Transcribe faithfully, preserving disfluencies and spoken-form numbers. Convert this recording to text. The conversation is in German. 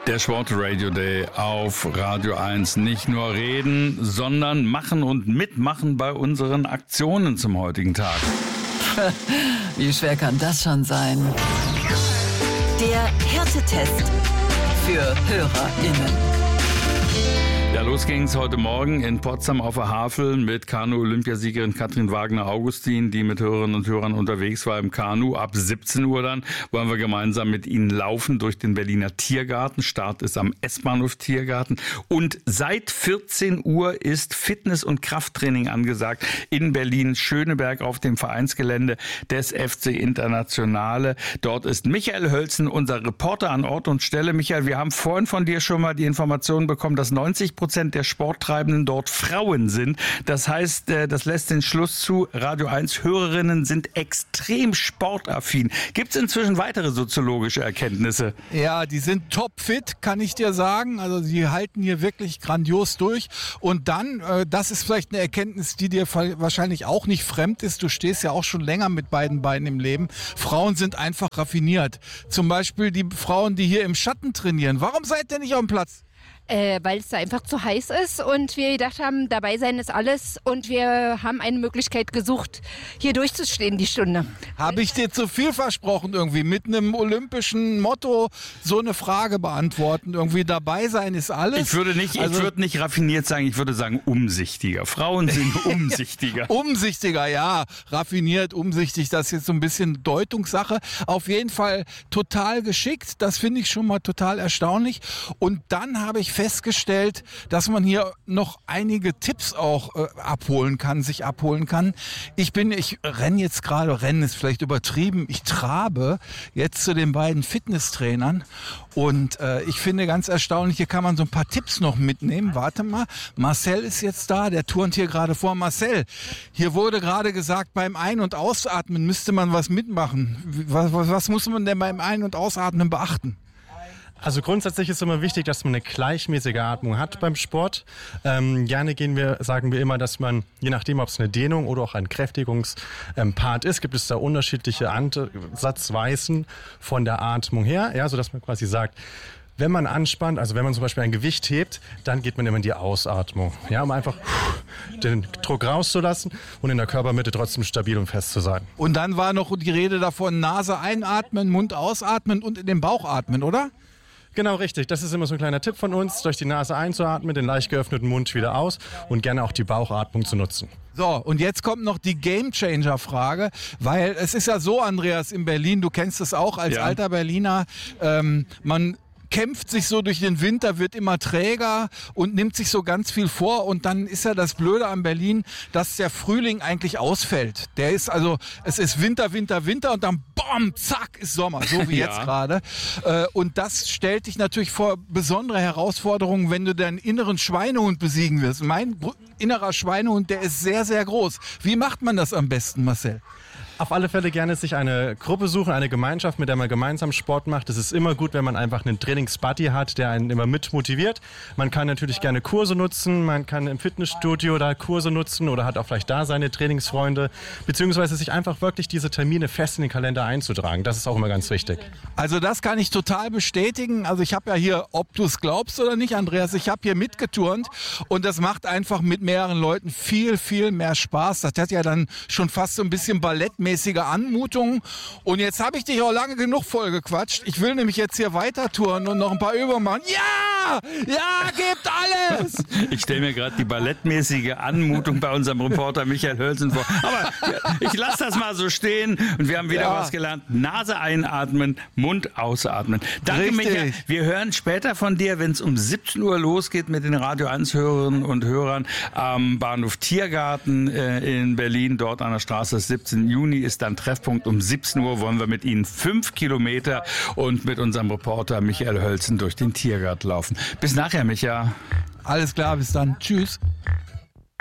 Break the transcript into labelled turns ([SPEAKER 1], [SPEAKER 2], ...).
[SPEAKER 1] Der Sportradio Day auf Radio eins. Nicht nur reden, sondern machen und mitmachen bei unseren Aktionen zum heutigen Tag.
[SPEAKER 2] Wie schwer kann das schon sein?
[SPEAKER 3] Der Härtetest für HörerInnen.
[SPEAKER 1] Ja, los ging's heute Morgen in Potsdam auf der Havel mit Kanu-Olympiasiegerin Katrin Wagner-Augustin, die mit Hörerinnen und Hörern unterwegs war im Kanu. Ab siebzehn Uhr dann wollen wir gemeinsam mit ihnen laufen durch den Berliner Tiergarten. Start ist am S-Bahnhof Tiergarten. Und seit vierzehn Uhr ist Fitness- und Krafttraining angesagt in Berlin-Schöneberg auf dem Vereinsgelände des F C Internationale. Dort ist Michael Hölzen, unser Reporter an Ort und Stelle. Michael, wir haben vorhin von dir schon mal die Information bekommen, dass neunzig Prozent der Sporttreibenden dort Frauen sind. Das heißt, das lässt den Schluss zu, Radio eins Hörerinnen sind extrem sportaffin. Gibt es inzwischen weitere soziologische Erkenntnisse?
[SPEAKER 4] Ja, die sind topfit, kann ich dir sagen. Also sie halten hier wirklich grandios durch. Und dann, das ist vielleicht eine Erkenntnis, die dir wahrscheinlich auch nicht fremd ist. Du stehst ja auch schon länger mit beiden Beinen im Leben. Frauen sind einfach raffiniert. Zum Beispiel die Frauen, die hier im Schatten trainieren. Warum seid ihr nicht auf dem Platz?
[SPEAKER 5] Äh, weil es da einfach zu heiß ist und wir gedacht haben, dabei sein ist alles und wir haben eine Möglichkeit gesucht, hier durchzustehen die Stunde.
[SPEAKER 4] Habe ich dir zu viel versprochen irgendwie, mit einem olympischen Motto so eine Frage beantworten, irgendwie dabei sein ist alles?
[SPEAKER 1] Ich würde nicht, also, ich würde nicht raffiniert sagen, ich würde sagen umsichtiger. Frauen sind umsichtiger.
[SPEAKER 4] Umsichtiger, ja, raffiniert, umsichtig, das ist jetzt so ein bisschen Deutungssache. Auf jeden Fall total geschickt, das finde ich schon mal total erstaunlich. Und dann habe ich festgestellt, dass man hier noch einige Tipps auch äh, abholen kann, sich abholen kann. Ich bin, ich renne jetzt gerade, rennen ist vielleicht übertrieben, ich trabe jetzt zu den beiden Fitnesstrainern und äh, ich finde ganz erstaunlich, hier kann man so ein paar Tipps noch mitnehmen. Warte mal, Marcel ist jetzt da, der turnt hier gerade vor. Marcel, hier wurde gerade gesagt, beim Ein- und Ausatmen müsste man was mitmachen. Was, was, was muss man denn beim Ein- und Ausatmen beachten?
[SPEAKER 6] Also grundsätzlich ist immer wichtig, dass man eine gleichmäßige Atmung hat beim Sport. Ähm, gerne gehen wir, sagen wir immer, dass man, je nachdem, ob es eine Dehnung oder auch ein Kräftigungspart ist, gibt es da unterschiedliche Ansatzweisen von der Atmung her, ja, sodass man quasi sagt, wenn man anspannt, also wenn man zum Beispiel ein Gewicht hebt, dann geht man immer in die Ausatmung, ja, um einfach den Druck rauszulassen und in der Körpermitte trotzdem stabil und fest zu sein.
[SPEAKER 4] Und dann war noch die Rede davon, Nase einatmen, Mund ausatmen und in den Bauch atmen, oder?
[SPEAKER 6] Genau, richtig. Das ist immer so ein kleiner Tipp von uns, durch die Nase einzuatmen, den leicht geöffneten Mund wieder aus und gerne auch die Bauchatmung zu nutzen.
[SPEAKER 4] So, und jetzt kommt noch die Gamechanger-Frage, weil es ist ja so, Andreas, in Berlin, du kennst es auch als
[SPEAKER 1] ja.
[SPEAKER 4] alter Berliner, ähm, man kämpft sich so durch den Winter, wird immer träger und nimmt sich so ganz viel vor und dann ist ja das Blöde an Berlin, dass der Frühling eigentlich ausfällt. Der ist also, es ist Winter, Winter, Winter und dann bam, zack, ist Sommer, so wie ja. jetzt gerade. Und das stellt dich natürlich vor besondere Herausforderungen, wenn du deinen inneren Schweinehund besiegen wirst. Mein innerer Schweinehund, der ist sehr, sehr groß. Wie macht man das am besten, Marcel?
[SPEAKER 6] Auf alle Fälle gerne sich eine Gruppe suchen, eine Gemeinschaft, mit der man gemeinsam Sport macht. Es ist immer gut, wenn man einfach einen Trainingsbuddy hat, der einen immer mit motiviert. Man kann natürlich gerne Kurse nutzen, man kann im Fitnessstudio da Kurse nutzen oder hat auch vielleicht da seine Trainingsfreunde, beziehungsweise sich einfach wirklich diese Termine fest in den Kalender einzutragen. Das ist auch immer ganz wichtig.
[SPEAKER 4] Also das kann ich total bestätigen. Also ich habe ja hier, ob du es glaubst oder nicht, Andreas, ich habe hier mitgeturnt und das macht einfach mit mehreren Leuten viel, viel mehr Spaß. Das hat ja dann schon fast so ein bisschen ballettmäßige Anmutung. Und jetzt habe ich dich auch lange genug vollgequatscht. Ich will nämlich jetzt hier weiter touren und noch ein paar Übungen machen. Ja! Ja, gebt alles!
[SPEAKER 1] Ich stelle mir gerade die ballettmäßige Anmutung bei unserem Reporter Michael Hölzen vor. Aber ich lasse das mal so stehen und wir haben wieder ja. was gelernt. Nase einatmen, Mund ausatmen. Danke,
[SPEAKER 4] Richtig.
[SPEAKER 1] Michael. Wir hören später von dir, wenn es um siebzehn Uhr losgeht mit den Radio eins Hörerinnen und Hörern am Bahnhof Tiergarten äh, in Berlin, dort an der Straße siebzehnten Juni ist dann Treffpunkt. Um siebzehn Uhr wollen wir mit Ihnen fünf Kilometer und mit unserem Reporter Michael Hölzen durch den Tiergarten laufen. Bis nachher, Micha.
[SPEAKER 4] Alles klar, bis dann. Tschüss.